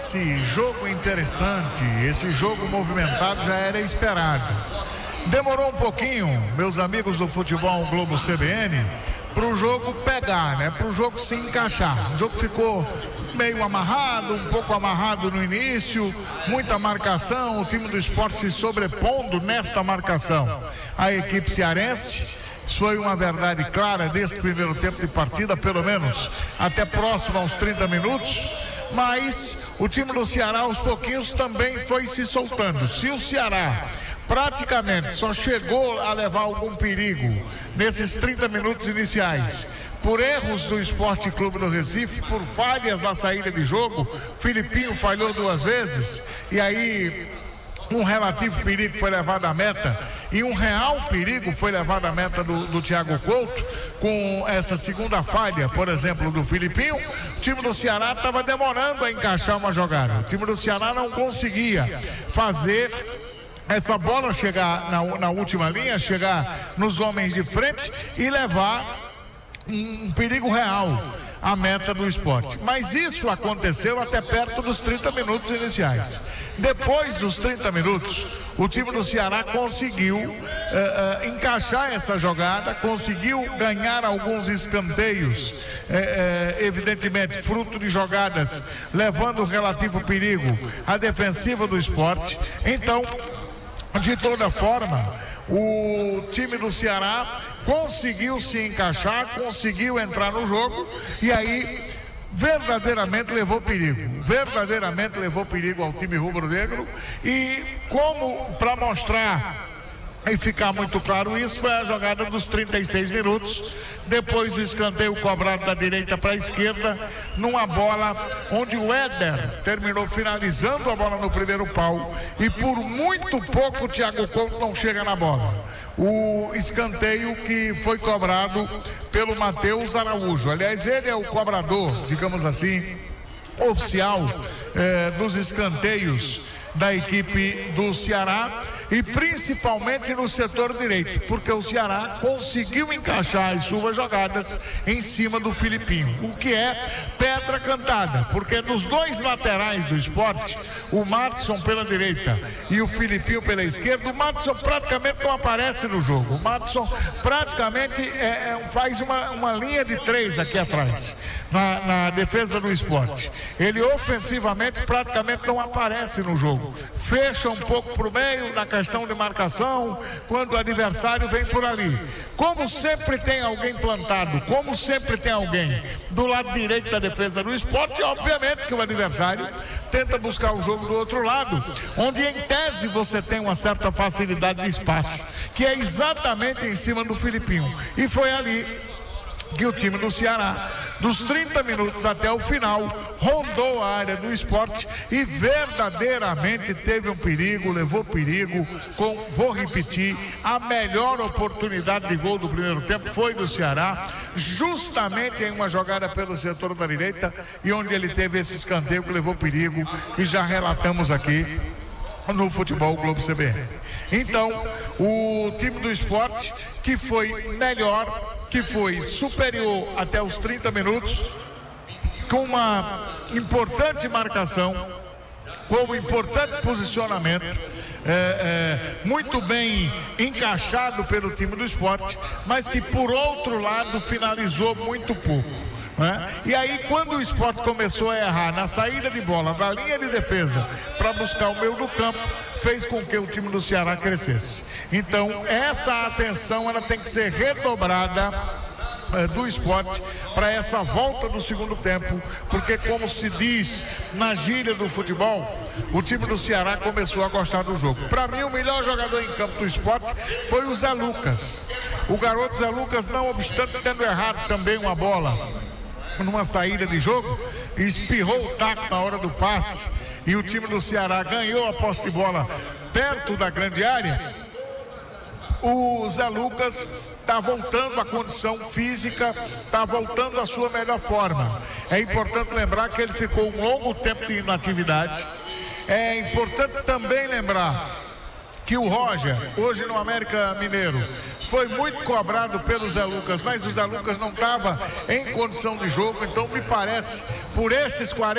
esse jogo interessante, esse jogo movimentado já era esperado. Demorou um pouquinho, meus amigos do Futebol Globo CBN, para o jogo pegar, né? Para o jogo se encaixar. O jogo ficou meio amarrado, um pouco amarrado no início, muita marcação, o time do Sport se sobrepondo nesta marcação. A equipe cearense, isso foi uma verdade clara desde o primeiro tempo de partida, pelo menos até próximo aos 30 minutos, mas o time do Ceará aos pouquinhos também foi se soltando. Se o Ceará praticamente só chegou a levar algum perigo nesses 30 minutos iniciais por erros do Esporte Clube do Recife, por falhas na saída de jogo, Filipinho falhou 2 vezes, e aí um relativo perigo foi levado à meta e um real perigo foi levado à meta do Thiago Couto, com essa segunda falha, por exemplo, do Filipinho. O time do Ceará estava demorando a encaixar uma jogada, o time do Ceará não conseguia fazer essa bola chegar na última linha, chegar nos homens de frente e levar um perigo real à meta do Sport. Mas isso aconteceu até perto dos 30 minutos iniciais. Depois dos 30 minutos, o time do Ceará conseguiu encaixar essa jogada, conseguiu ganhar alguns escanteios, evidentemente fruto de jogadas levando relativo perigo à defensiva do Sport. Então, de toda forma, o time do Ceará conseguiu se encaixar, conseguiu entrar no jogo e aí verdadeiramente levou perigo ao time rubro-negro. E como para mostrar e ficar muito claro isso, foi a jogada dos 36 minutos, depois do escanteio cobrado da direita para a esquerda, numa bola onde o Éder terminou finalizando a bola no primeiro pau e por muito pouco o Thiago Couto não chega na bola. O escanteio que foi cobrado pelo Matheus Araújo, aliás, ele é o cobrador, digamos assim, oficial dos escanteios da equipe do Ceará, e principalmente no setor direito, porque o Ceará conseguiu encaixar as suas jogadas em cima do Filipinho, o que é pedra cantada, porque dos 2 laterais do Sport, o Madison pela direita e o Filipinho pela esquerda, o Madison praticamente não aparece no jogo. O Madison praticamente faz uma linha de 3 aqui atrás, na defesa do Sport. Ele ofensivamente praticamente não aparece no jogo, fecha um pouco para o meio na questão de marcação quando o adversário vem por ali. Como sempre tem alguém plantado, como sempre tem alguém do lado direito da defesa do Sport, obviamente que o adversário tenta buscar o jogo do outro lado, onde em tese você tem uma certa facilidade de espaço, que é exatamente em cima do Filipinho. E foi ali que o time do Ceará, dos 30 minutos até o final, rondou a área do Sport e verdadeiramente teve um perigo, levou perigo, vou repetir, a melhor oportunidade de gol do primeiro tempo foi do Ceará, justamente em uma jogada pelo setor da direita, e onde ele teve esse escanteio que levou perigo, e já relatamos aqui no Futebol Globo CBN. Então, o time do Sport, que foi melhor, que foi superior até os 30 minutos, com uma importante marcação, com um importante posicionamento, muito bem encaixado pelo time do Sport, mas que por outro lado finalizou muito pouco. E aí, quando o Sport começou a errar na saída de bola da linha de defesa para buscar o meio do campo, fez com que o time do Ceará crescesse. Então, essa atenção ela tem que ser redobrada do Sport para essa volta do segundo tempo, porque, como se diz na gíria do futebol, o time do Ceará começou a gostar do jogo. Para mim, o melhor jogador em campo do Sport foi o Zé Lucas. O garoto Zé Lucas, não obstante tendo errado também uma bola numa saída de jogo, espirrou o taco na hora do passe e o time do Ceará ganhou a posse de bola perto da grande área. O Zé Lucas está voltando à condição física, está voltando à sua melhor forma. É importante lembrar que ele ficou um longo tempo de inatividade. É importante também lembrar que o Roger, hoje no América Mineiro, foi muito cobrado pelo Zé Lucas, mas o Zé Lucas não estava em condição de jogo. Então me parece, por esses 40